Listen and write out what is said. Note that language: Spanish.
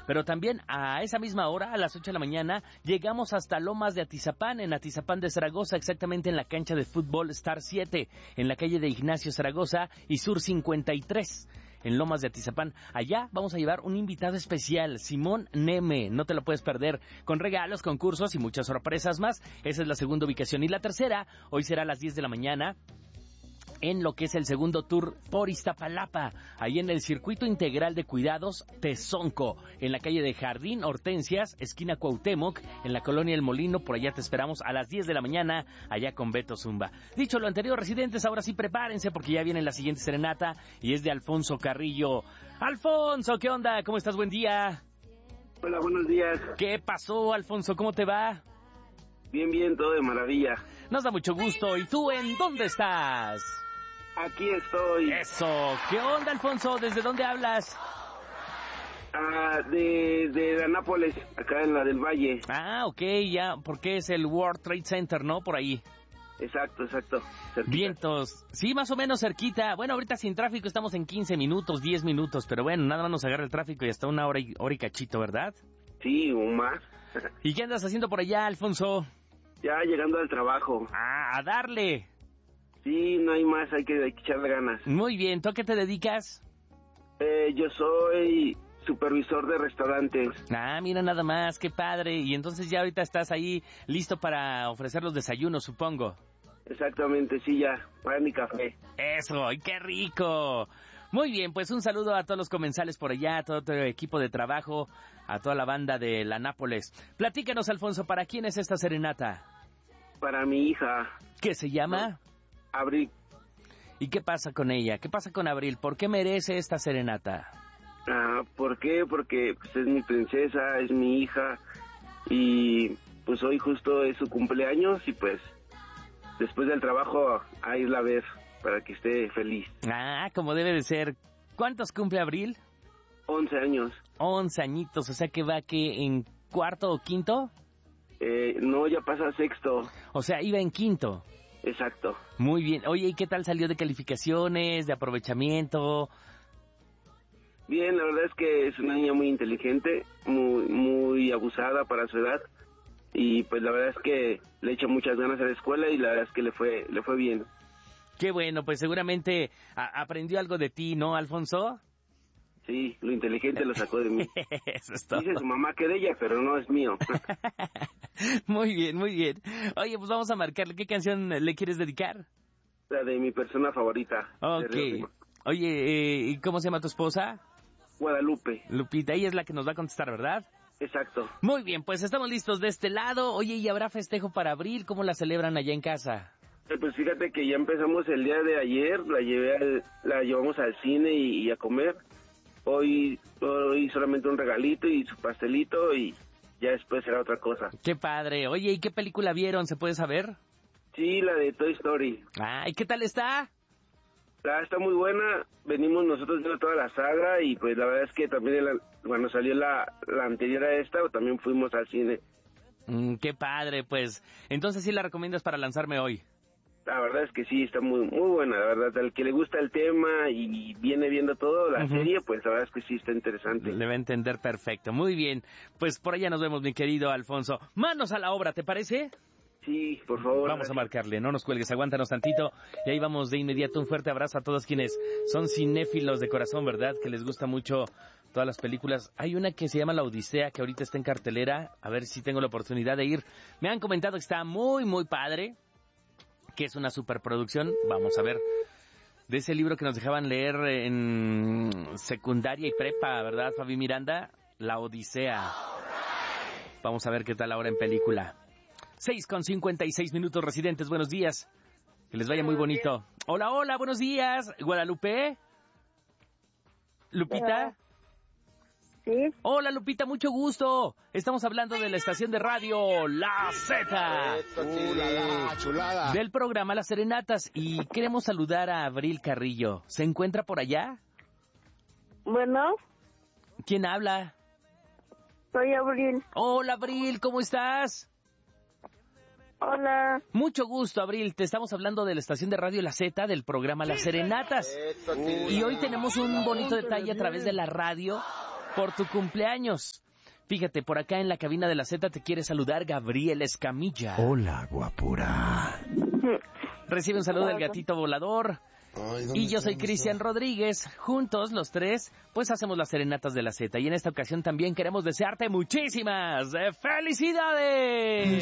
pero también a esa misma hora, a las 8 de la mañana, llegamos hasta Lomas de Atizapán, en Atizapán de Zaragoza, exactamente en la cancha de fútbol Star 7, en la calle de Ignacio Zaragoza y Sur 53. En Lomas de Atizapán. Allá vamos a llevar un invitado especial, Simón Neme, no te lo puedes perder, con regalos, concursos y muchas sorpresas más. Esa es la segunda ubicación. Y la tercera, hoy será a las 10 de la mañana, en lo que es el segundo tour por Iztapalapa, ahí en el Circuito Integral de Cuidados Tezonco, en la calle de Jardín Hortensias, esquina Cuauhtémoc, en la colonia El Molino. Por allá te esperamos a las 10 de la mañana, allá con Beto Zumba. Dicho lo anterior, residentes, ahora sí prepárense porque ya viene la siguiente serenata y es de Alfonso Carrillo. Alfonso, ¿qué onda? ¿Cómo estás? Buen día. Hola, buenos días. ¿Qué pasó, Alfonso? ¿Cómo te va? Bien, bien, todo de maravilla. Nos da mucho gusto. ¿Y tú en dónde estás? Aquí estoy. Eso. ¿Qué onda, Alfonso? ¿Desde dónde hablas? De Anápolis, acá en la del Valle. Ah, ok, ya, porque es el World Trade Center, ¿no? Por ahí. Exacto. Cerquita. Vientos. Sí, más o menos cerquita. Bueno, ahorita sin tráfico estamos en 15 minutos, 10 minutos, pero bueno, nada más nos agarra el tráfico y hasta una hora y cachito, ¿verdad? Sí, un más. ¿Y qué andas haciendo por allá, Alfonso? Ya llegando al trabajo. Ah, a darle. Sí, no hay más, hay que echarle ganas. Muy bien, ¿tú a qué te dedicas? Yo soy supervisor de restaurantes. Ah, mira nada más, qué padre. Y entonces ya ahorita estás ahí listo para ofrecer los desayunos, supongo. Exactamente, sí, ya, para mi café. Eso, ¡y qué rico! Muy bien, pues un saludo a todos los comensales por allá, a todo tu equipo de trabajo, a toda la banda de la Nápoles. Platícanos, Alfonso, ¿para quién es esta serenata? Para mi hija. ¿Qué se llama? Abril. ¿Y qué pasa con ella? ¿Qué pasa con Abril? ¿Por qué merece esta serenata? ¿Por qué? Porque pues, es mi princesa, es mi hija y pues hoy justo es su cumpleaños y pues después del trabajo a irla a ver para que esté feliz. Ah, como debe de ser. ¿Cuántos cumple Abril? 11 años. 11 añitos, o sea que va que en cuarto o quinto. No, ya pasa sexto. O sea, iba en quinto. Exacto. Muy bien. Oye, ¿y qué tal salió de calificaciones, de aprovechamiento? Bien, la verdad es que es una niña muy inteligente, muy abusada para su edad. Y pues la verdad es que le echa muchas ganas a la escuela y la verdad es que le fue bien. Qué bueno, pues seguramente aprendió algo de ti, ¿no, Alfonso? Sí, lo inteligente lo sacó de mí. Eso es todo. Dice su mamá que de ella, pero no es mío. Muy bien, muy bien. Oye, pues vamos a marcarle. ¿Qué canción le quieres dedicar? La de mi persona favorita. Ok. Oye, ¿y cómo se llama tu esposa? Guadalupe. Lupita, ella es la que nos va a contestar, ¿verdad? Exacto. Muy bien, pues estamos listos de este lado. Oye, ¿y habrá festejo para Abril? ¿Cómo la celebran allá en casa? Pues fíjate que ya empezamos el día de ayer, la llevamos al cine y a comer. Hoy solamente un regalito y su pastelito y ya después será otra cosa. Qué padre. Oye, ¿y qué película vieron? ¿Se puede saber? Sí, la de Toy Story. Ah, ¿y qué tal está? Está muy buena. Venimos nosotros viendo toda la saga y pues la verdad es que también cuando salió la anterior a esta, también fuimos al cine. Qué padre, pues. Entonces sí la recomiendas para lanzarme hoy. La verdad es que sí, está muy buena, la verdad. Al que le gusta el tema y viene viendo todo, la serie, pues la verdad es que sí está interesante. Le va a entender perfecto. Muy bien. Pues por allá nos vemos, mi querido Alfonso. Manos a la obra, ¿te parece? Sí, por favor. Vamos a marcarle, no nos cuelgues, aguántanos tantito. Y ahí vamos de inmediato. Un fuerte abrazo a todos quienes son cinéfilos de corazón, ¿verdad? Que les gusta mucho todas las películas. Hay una que se llama La Odisea, que ahorita está en cartelera. A ver si tengo la oportunidad de ir. Me han comentado que está muy, muy padre, que es una superproducción. Vamos a ver, de ese libro que nos dejaban leer en secundaria y prepa, ¿verdad, Fabi Miranda? La Odisea. Vamos a ver qué tal ahora en película. 6:56 residentes, buenos días. Que les vaya muy bonito. Hola, hola, buenos días. ¿Guadalupe? ¿Lupita? Sí. Hola, Lupita, mucho gusto. Estamos hablando de la estación de radio La Z. Chulada. Del programa Las Serenatas. Y queremos saludar a Abril Carrillo. ¿Se encuentra por allá? Bueno, ¿Quién habla? soy Abril. Hola, Abril, ¿cómo estás? Hola. Mucho gusto, Abril. Te estamos hablando de la estación de radio La Z, del programa Las Serenatas. Y hoy tenemos un bonito detalle a través de la radio, por tu cumpleaños. Fíjate, por acá en la cabina de la Z te quiere saludar Gabriel Escamilla. Hola, guapura. Recibe un saludo del gatito volador. Ay, Y yo soy Cristian Rodríguez. Juntos, los tres, pues hacemos las serenatas de la Z. Y en esta ocasión también queremos desearte muchísimas felicidades.